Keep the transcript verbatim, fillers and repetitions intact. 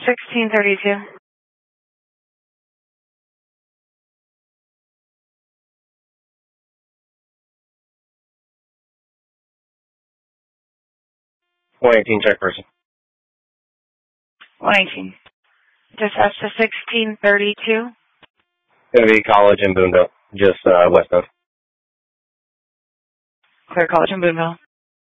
sixteen thirty-two. one eighteen, check person. one eighteen. Dispatch to sixteen thirty-two. Gonna be College in Boonville, just uh, west of. Clear College in Boonville.